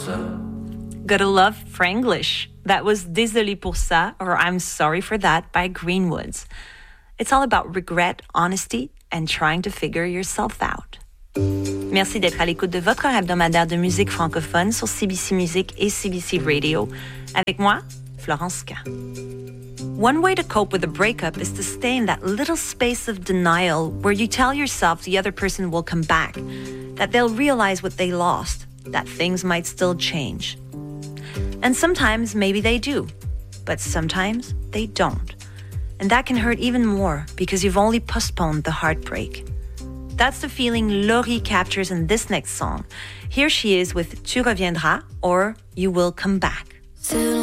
Gotta love Franglish. That was Désolé pour ça, or I'm sorry for that by Greenwoods. It's all about regret, honesty, and trying to figure yourself out. Merci d'être à l'écoute de votre hebdomadaire de musique francophone sur CBC Music et CBC Radio. Avec moi, Florence K. One way to cope with a breakup is to stay in that little space of denial where you tell yourself the other person will come back, that they'll realize what they lost, that things might still change. And sometimes maybe they do, but sometimes they don't. And that can hurt even more because you've only postponed the heartbreak. That's the feeling Laurie captures in this next song. Here she is with Tu reviendras or You will come back.